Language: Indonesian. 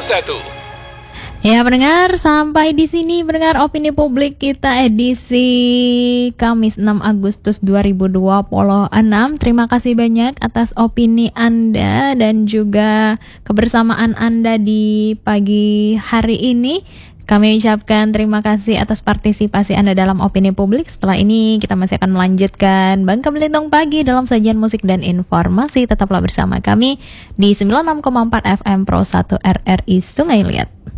1. Ya pendengar, sampai di sini pendengar opini publik kita edisi Kamis 6 Agustus 2026. Terima kasih banyak atas opini Anda dan juga kebersamaan Anda di pagi hari ini. Kami ucapkan terima kasih atas partisipasi Anda dalam opini publik. Setelah ini kita masih akan melanjutkan Bangka Belitung Pagi dalam sajian musik dan informasi. Tetaplah bersama kami di 96,4 FM Pro 1 RRI Sungai Liat.